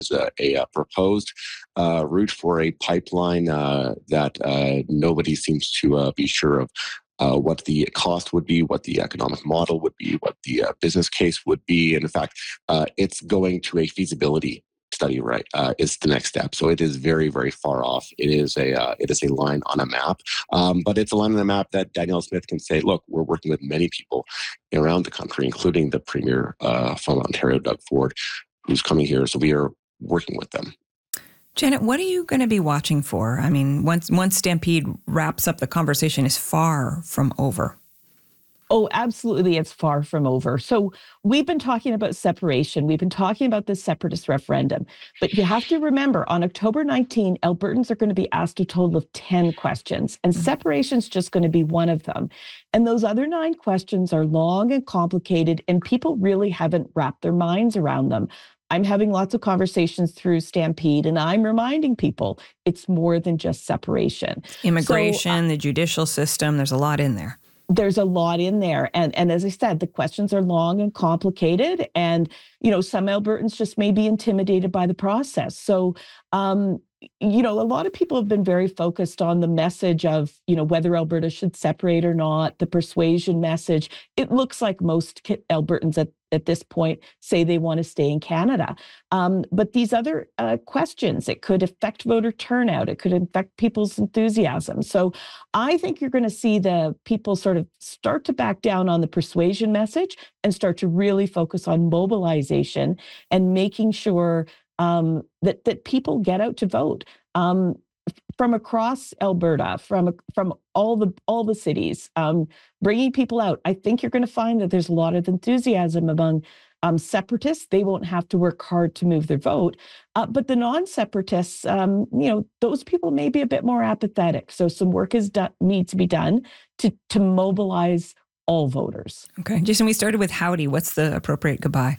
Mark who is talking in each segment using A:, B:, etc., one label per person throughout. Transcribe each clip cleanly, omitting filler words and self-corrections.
A: a proposed route for a pipeline that nobody seems to be sure of what the cost would be, what the economic model would be, what the business case would be. And in fact, it's going to a feasibility study, right, is the next step. So it is very, very far off. It is a line on a map, but it's a line on a map that Danielle Smith can say, look, we're working with many people around the country, including the Premier from Ontario, Doug Ford, who's coming here. So we are working with them.
B: Janet, what are you going to be watching for? I mean, once Stampede wraps up, the conversation is far from over.
C: Oh, absolutely. It's far from over. So we've been talking about separation. We've been talking about the separatist referendum. But you have to remember, on October 19, Albertans are going to be asked a total of 10 questions, and separation's just going to be one of them. And those other 9 questions are long and complicated, and people really haven't wrapped their minds around them. I'm having lots of conversations through Stampede, and I'm reminding people it's more than just separation.
B: Immigration, the judicial system, there's a lot in there.
C: There's a lot in there. And as I said, the questions are long and complicated. And, some Albertans just may be intimidated by the process. So, a lot of people have been very focused on the message of, whether Alberta should separate or not, the persuasion message. It looks like most Albertans at this point say they want to stay in Canada. But these other questions, it could affect voter turnout. It could affect people's enthusiasm. So I think you're going to see the people sort of start to back down on the persuasion message and start to really focus on mobilization and making sure that people get out to vote from across Alberta, from all the cities, bringing people out. I think you're going to find that there's a lot of enthusiasm among separatists. They won't have to work hard to move their vote, but the non-separatists, those people may be a bit more apathetic. So some work needs to be done to mobilize all voters.
B: Okay, Jason, we started with howdy. What's the appropriate goodbye?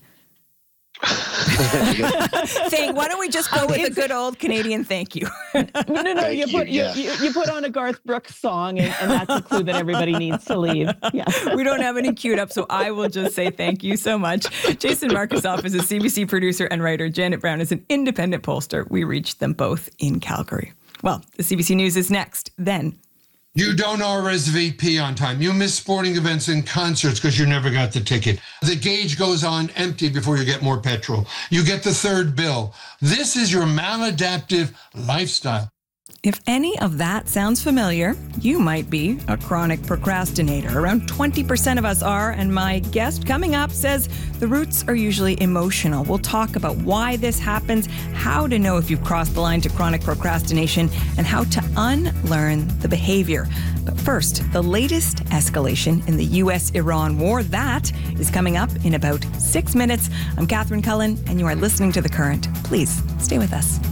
B: Why don't we just go with a good old Canadian thank you?
C: No. You put on a Garth Brooks song, and that's a clue that everybody needs to leave. Yeah.
B: We don't have any queued up, so I will just say thank you so much. Jason Markusoff is a CBC producer and writer. Janet Brown is an independent pollster. We reached them both in Calgary. Well, the CBC News is next. Then
D: you don't RSVP on time. You miss sporting events and concerts because you never got the ticket. The gauge goes on empty before you get more petrol. You get the third bill. This is your maladaptive lifestyle.
B: If any of that sounds familiar, you might be a chronic procrastinator. Around 20% of us are, and my guest coming up says the roots are usually emotional. We'll talk about why this happens, how to know if you've crossed the line to chronic procrastination, and how to unlearn the behavior. But first, the latest escalation in the U.S.-Iran war. That is coming up in about 6 minutes. I'm Catherine Cullen, and you are listening to The Current. Please stay with us.